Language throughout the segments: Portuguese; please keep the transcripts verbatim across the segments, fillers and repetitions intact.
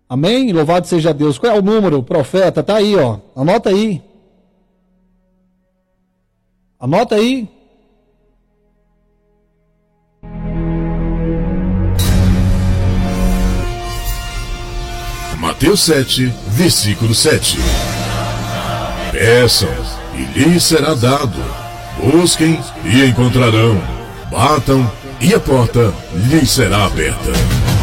Amém? Louvado seja Deus. Qual é o número, profeta? Tá aí, ó. Anota aí. Anota aí. Mateus sete, versículo sete. Peçam, e lhes será dado. Busquem, e encontrarão. Batam, e a porta lhes será aberta.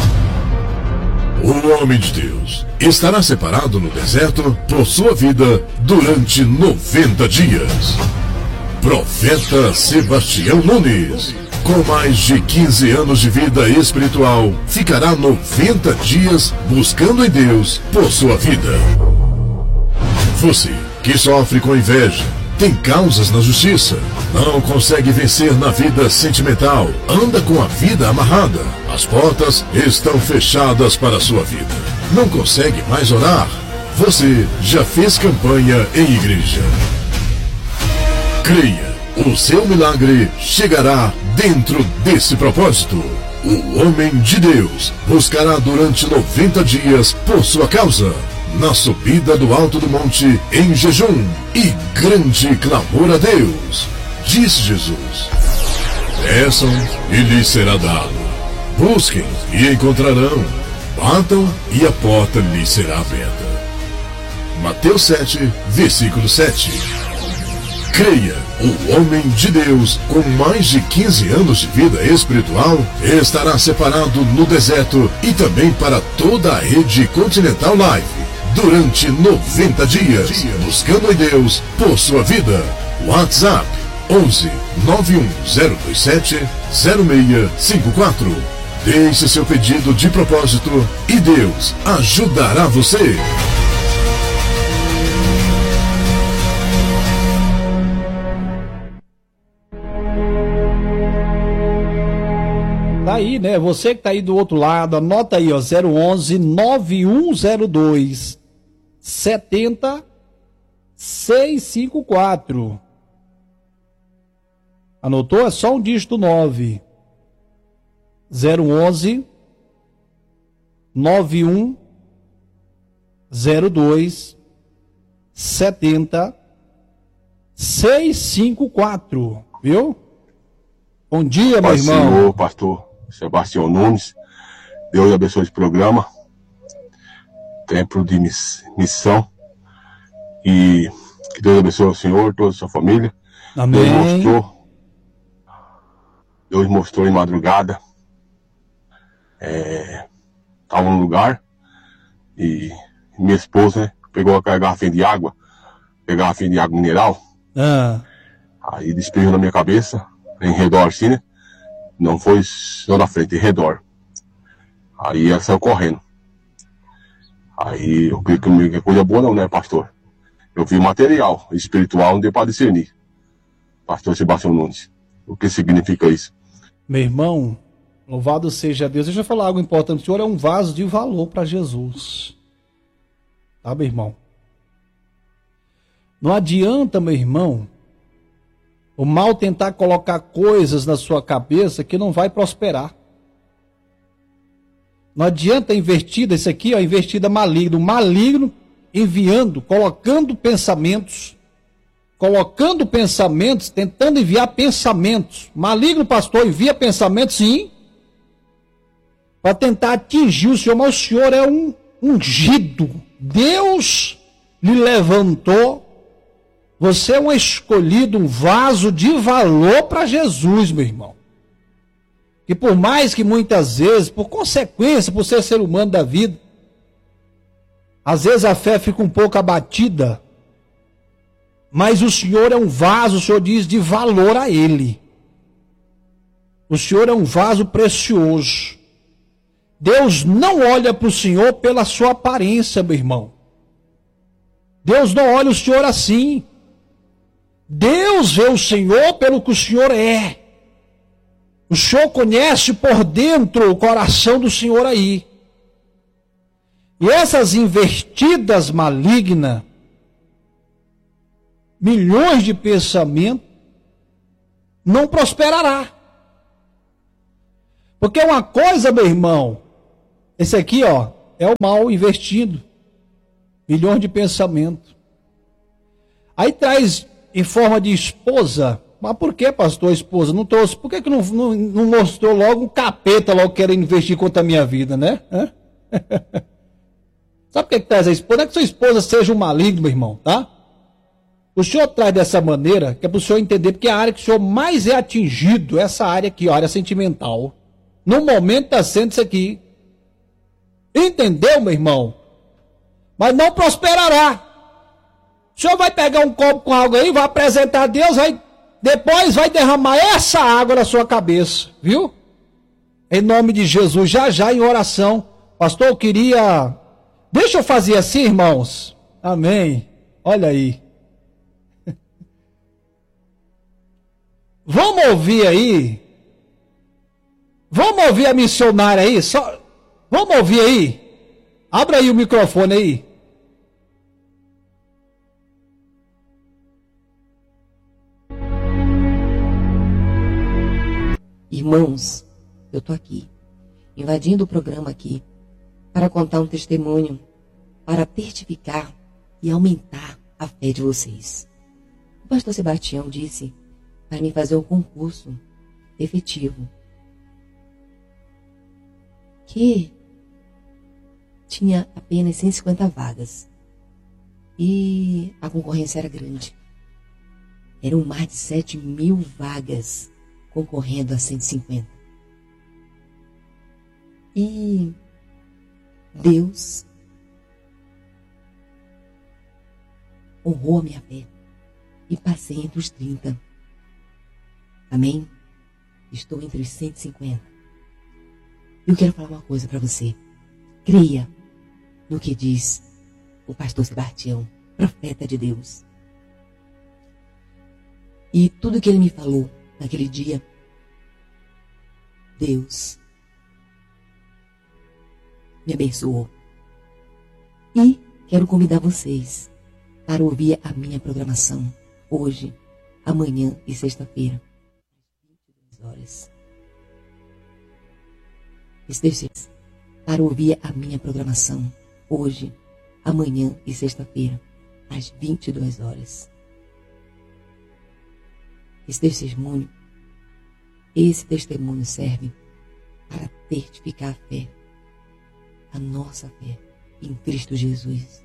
O homem de Deus estará separado no deserto por sua vida durante noventa dias. Profeta Sebastião Nunes, com mais de quinze anos de vida espiritual, ficará noventa dias buscando em Deus por sua vida. Você que sofre com inveja, tem causas na justiça, não consegue vencer na vida sentimental, anda com a vida amarrada, as portas estão fechadas para a sua vida, não consegue mais orar, você já fez campanha em igreja. Creia, o seu milagre chegará dentro desse propósito. O homem de Deus buscará durante noventa dias por sua causa, na subida do alto do monte, em jejum e grande clamor a Deus. Disse Jesus: peçam e lhes será dado. Busquem e encontrarão. Batam e a porta lhes será aberta. Mateus sete, versículo sete. Creia, o homem de Deus, com mais de quinze anos de vida espiritual, estará separado no deserto e também para toda a rede Continental Live, durante noventa dias, buscando em Deus por sua vida. WhatsApp onze, nove um zero dois sete, zero seis cinco quatro. Deixe seu pedido de propósito e Deus ajudará você. Tá aí, né? Você que tá aí do outro lado, anota aí, ó, zero onze, nove um zero dois, sete zero seis cinco quatro. Anotou? É só um dígito nove. zero onze, nove um zero dois, sete zero seis cinco quatro. Viu? Bom dia, meu irmão. Senhor, pastor Sebastião Nunes, Deus abençoe esse programa, tempo de miss, missão, e que Deus abençoe o senhor, toda a sua família. Amém. Deus mostrou, Deus mostrou em madrugada, estava é, no lugar, e minha esposa, né, pegou a garrafinha de água, pegou a garrafinha de água mineral, ah. aí despejou na minha cabeça, em redor assim, né? Não foi só na frente, em redor. Aí ela saiu correndo. Aí eu creio que não é coisa boa não, né, pastor? Eu vi material espiritual, não deu para discernir. Pastor Sebastião Nunes, o que significa isso? Meu irmão, louvado seja Deus. Deixa eu falar algo importante. O senhor é um vaso de valor para Jesus. Tá, meu irmão? Não adianta, meu irmão, o mal tentar colocar coisas na sua cabeça que não vai prosperar. Não adianta invertida, isso aqui, ó, invertida maligno. Maligno enviando, colocando pensamentos, colocando pensamentos, tentando enviar pensamentos. Maligno, pastor, envia pensamentos, sim, para tentar atingir o senhor, mas o senhor é um ungido. Deus lhe levantou. Você é um escolhido, um vaso de valor para Jesus, meu irmão. E por mais que muitas vezes, por consequência, por ser ser humano da vida, às vezes a fé fica um pouco abatida, mas o Senhor é um vaso, o Senhor diz, de valor a Ele. O Senhor é um vaso precioso. Deus não olha para o Senhor pela sua aparência, meu irmão. Deus não olha o Senhor assim. Deus vê o Senhor pelo que o Senhor é. O Senhor conhece por dentro o coração do Senhor aí. E essas invertidas malignas, milhões de pensamentos, não prosperará. Porque uma coisa, meu irmão, esse aqui, ó, é o mal investindo. Milhões de pensamentos. Aí traz em forma de esposa. Mas por que, pastor, esposa? Não trouxe. Por que, que não, não, não mostrou logo um capeta logo querendo investir contra a minha vida, né? Sabe por que, que traz a esposa? Não é que sua esposa seja um maligno, meu irmão, tá? O senhor traz dessa maneira, que é para o senhor entender, porque a área que o senhor mais é atingido, essa área aqui, a área sentimental. No momento está sendo isso aqui. Entendeu, meu irmão? Mas não prosperará. O senhor vai pegar um copo com água aí, vai apresentar a Deus, vai, depois vai derramar essa água na sua cabeça, viu? Em nome de Jesus, já já em oração. Pastor, eu queria... Deixa eu fazer assim, irmãos. Amém. Olha aí. Vamos ouvir aí. Vamos ouvir a missionária aí. Só... Vamos ouvir aí. Abra aí o microfone aí. Irmãos, eu tô aqui, invadindo o programa aqui, para contar um testemunho, para certificar e aumentar a fé de vocês. O pastor Sebastião disse para mim fazer um concurso efetivo, que tinha apenas cento e cinquenta vagas, e a concorrência era grande. Eram mais de sete mil vagas concorrendo a cento e cinquenta. E Deus honrou a minha fé e passei entre os trinta. Amém? Estou entre os cento e cinquenta. Eu quero falar uma coisa para você. Creia no que diz o pastor Sebastião, profeta de Deus. E tudo que ele me falou naquele dia, Deus me abençoou. E quero convidar vocês para ouvir a minha programação hoje, amanhã e sexta-feira, às vinte e duas horas. Esteja para ouvir a minha programação hoje, amanhã e sexta-feira, às vinte e duas horas. Esse testemunho, esse testemunho serve para certificar a fé, a nossa fé em Cristo Jesus.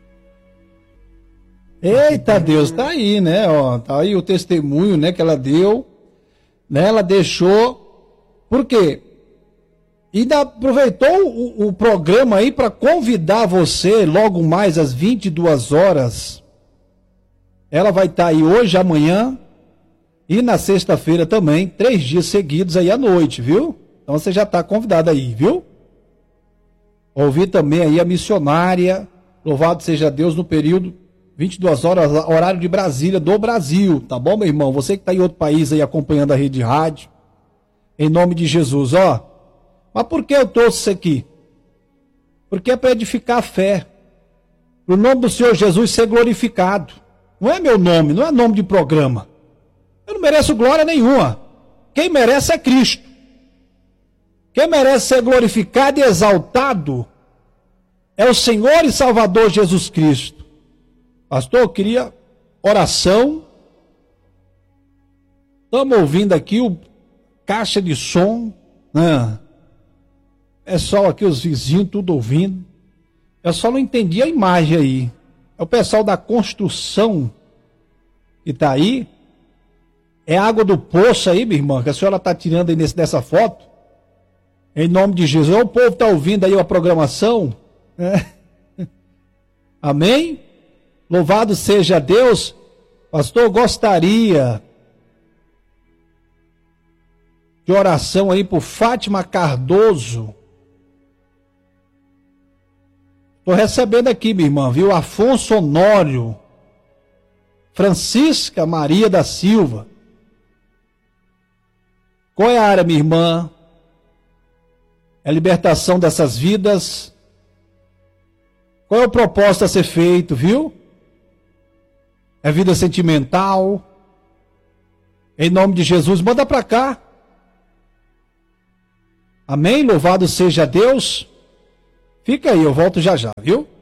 Eita Deus, tá aí, né? Ó, tá aí o testemunho, né, que ela deu, né? Ela deixou. Por quê? E ainda aproveitou o, o programa aí para convidar você logo mais às vinte e duas horas. Ela vai estar aí hoje, amanhã e na sexta-feira também, três dias seguidos aí à noite, viu? Então você já está convidado aí, viu? Ouvir também aí a missionária, louvado seja Deus, no período vinte e duas horas, horário de Brasília, do Brasil, tá bom, meu irmão? Você que está em outro país aí acompanhando a rede de rádio, em nome de Jesus, ó. Mas por que eu trouxe isso aqui? Porque é para edificar a fé, para o nome do Senhor Jesus ser glorificado. Não é meu nome, não é nome de programa. Eu não mereço glória nenhuma. Quem merece é Cristo. Quem merece ser glorificado e exaltado é o Senhor e Salvador Jesus Cristo. Pastor, eu queria oração. Estamos ouvindo aqui o caixa de som, né? É só aqui os vizinhos tudo ouvindo. Eu só não entendi a imagem aí. É o pessoal da construção que está aí. É água do poço aí, minha irmã, que a senhora está tirando aí nesse, nessa foto. Em nome de Jesus. O povo está ouvindo aí a programação. É. Amém? Louvado seja Deus. Pastor, gostaria de oração aí por Fátima Cardoso. Estou recebendo aqui, minha irmã, viu? Afonso Honório. Francisca Maria da Silva. Qual é a área, minha irmã? É a libertação dessas vidas. Qual é o propósito a ser feito, viu? É vida sentimental. Em nome de Jesus, manda para cá. Amém? Louvado seja Deus. Fica aí, eu volto já já, viu?